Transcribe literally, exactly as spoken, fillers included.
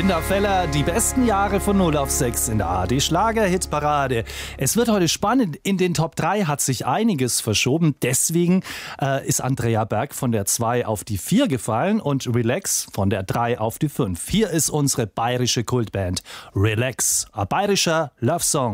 Linda Feller, die besten Jahre von null auf sechs in der A R D-Schlager-Hitparade. Es wird heute spannend. In den Top drei hat sich einiges verschoben. Deswegen äh, ist Andrea Berg von der zwei auf die vier gefallen und Relax von der drei auf die fünf. Hier ist unsere bayerische Kultband Relax, ein bayerischer Love-Song.